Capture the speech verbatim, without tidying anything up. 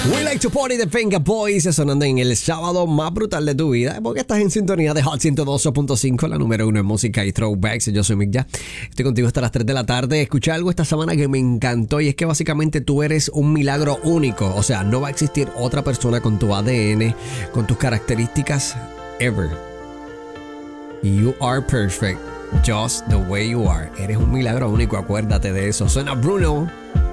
We like to party the Venga Boys sonando en el sábado más brutal de tu vida, porque estás en sintonía de Hot ciento dos punto cinco, la número uno en música y throwbacks. Yo soy Mick Ya. Estoy contigo hasta las tres de la tarde. Escuché algo esta semana que me encantó y es que básicamente tú eres un milagro único. O sea, no va a existir otra persona con tu A D N, con tus características, ever. You are perfect, just the way you are. Eres un milagro único, acuérdate de eso. Suena Bruno